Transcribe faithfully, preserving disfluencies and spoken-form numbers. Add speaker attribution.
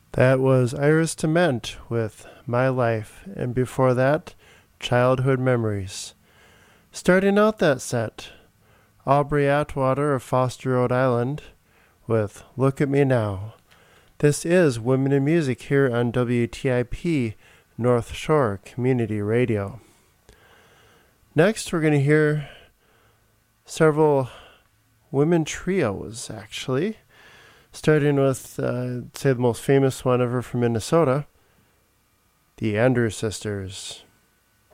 Speaker 1: That was Iris Dement with My Life, and before that, Childhood Memories. Starting out that set, Aubrey Atwater of Foster, Rhode Island, with Look at Me Now. This is Women in Music here on W T I P North Shore Community Radio. Next, we're going to hear several women trios, actually. Starting with, uh, say, the most famous one ever from Minnesota, the Andrews Sisters.